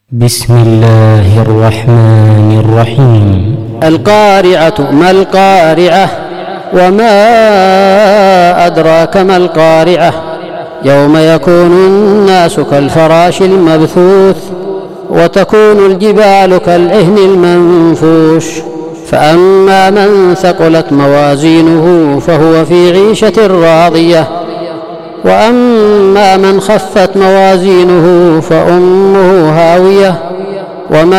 بسم الله الرحمن الرحيم. القارعة. ما القارعة؟ وما أدراك ما القارعة؟ يوم يكون الناس كالفراش المبثوث وتكون الجبال كالعهن المنفوش، فأما من ثقلت موازينه فهو في عيشة راضية، وأما من خفت موازينه فأمه هاوية. وما